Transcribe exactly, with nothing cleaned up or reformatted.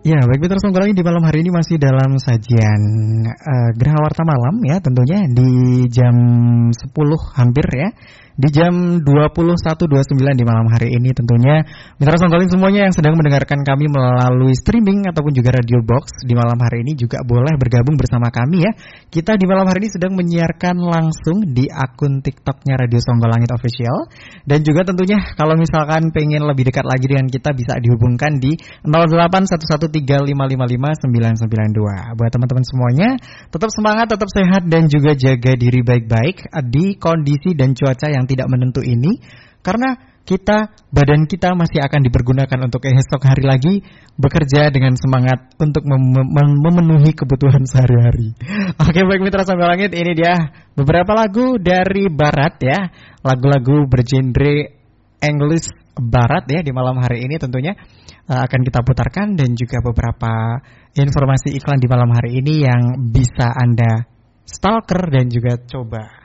Ya, baik Mitra Songgolangit, di malam hari ini masih dalam sajian uh, Geraha Warta Malam ya, tentunya di jam sepuluh hampir ya. Di jam dua puluh satu dua puluh sembilan di malam hari ini tentunya Mitra Songgolangit semuanya yang sedang mendengarkan kami melalui streaming ataupun juga radio box di malam hari ini juga boleh bergabung bersama kami ya. Kita di malam hari ini sedang menyiarkan langsung di akun TikToknya Radio Songgolangit Official. Dan juga tentunya kalau misalkan pengen lebih dekat lagi dengan kita bisa dihubungkan di nol delapan satu satu tiga lima lima lima sembilan sembilan dua. Buat teman-teman semuanya, tetap semangat, tetap sehat dan juga jaga diri baik-baik di kondisi dan cuaca yang tidak menentu ini, karena kita, badan kita masih akan dipergunakan untuk esok hari lagi bekerja dengan semangat untuk mem- mem- memenuhi kebutuhan sehari-hari. Oke, baik Mitra Songgolangit, ini dia beberapa lagu dari barat ya, lagu-lagu bergenre English barat ya di malam hari ini tentunya uh, akan kita putarkan, dan juga beberapa informasi iklan di malam hari ini yang bisa Anda stalker dan juga coba.